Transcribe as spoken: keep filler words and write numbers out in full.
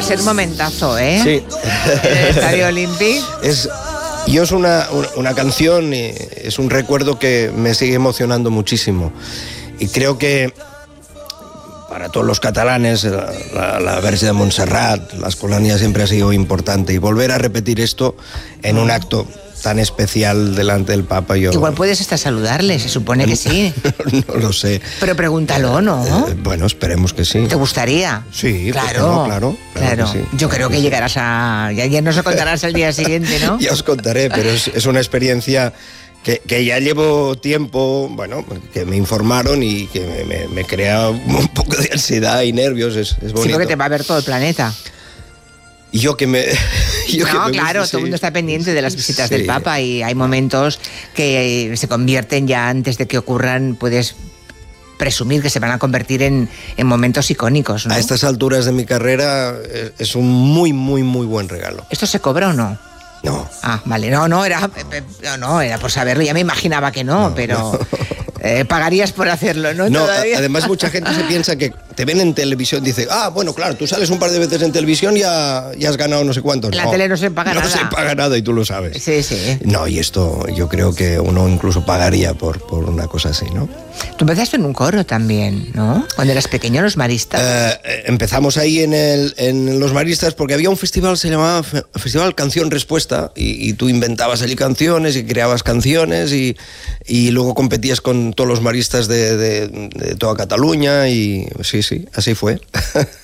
ser momentazo, ¿eh? Sí. En el Estadio Olímpic. Es, yo es una, una canción, es un recuerdo que me sigue emocionando muchísimo. Y creo que para todos los catalanes, la, la, la Verge de Montserrat, la Escolania siempre ha sido importante. Y volver a repetir esto en un acto tan especial delante del Papa, yo... Igual puedes hasta saludarle, se supone que sí. No lo sé. Pero pregúntalo, ¿no? Eh, bueno, esperemos que sí. ¿Te gustaría? Sí, claro, no, claro. Claro, claro que sí, yo claro creo que, que sí. llegarás a... Ya, ya nos lo contarás el día siguiente, ¿no? Ya os contaré, pero es, es una experiencia que, que ya llevo tiempo, bueno, que me informaron y que me, me, me crea un poco de ansiedad y nervios, es, es bonito. Sí, porque te va a ver todo el planeta. Y yo que me... Yo no, que me claro, gusta, todo el mundo está pendiente de las visitas sí. del Papa y hay momentos que se convierten ya antes de que ocurran, puedes presumir que se van a convertir en, en momentos icónicos, ¿no? A estas alturas de mi carrera es un muy, muy, muy buen regalo. ¿Esto se cobra o no? No. Ah, vale, no, no, era, no, no, era por saberlo, ya me imaginaba que no, no pero no. Eh, pagarías por hacerlo, ¿no? No, ¿Todavía? Además mucha gente se piensa que te ven en televisión, dice, ah, bueno, claro, tú sales un par de veces en televisión y ya, ya has ganado no sé cuántos. En la no, tele no se paga no nada. No se paga nada y tú lo sabes. Sí, sí. No, y esto yo creo que uno incluso pagaría por, por una cosa así, ¿no? Tú empezaste en un coro también, ¿no? Cuando eras pequeño, Los Maristas. Eh, empezamos ahí en, el, en Los Maristas porque había un festival, se llamaba Festival Canción Respuesta, y, y tú inventabas allí canciones y creabas canciones y, y luego competías con todos los maristas de, de, de toda Cataluña y sí, sí, así fue.